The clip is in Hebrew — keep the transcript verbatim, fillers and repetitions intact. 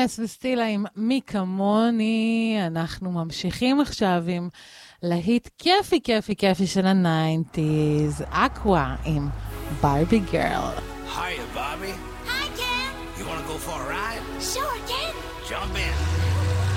גומס וסטילה עם מי כמוני. אנחנו ממשיכים עכשיו עם להיט כיפי כיפי כיפי של ה-תשעים, אקווה עם ברבי גרל. Hiya, Bobby. Hi, Ken. You want to go for a ride? Sure, Ken. Jump in.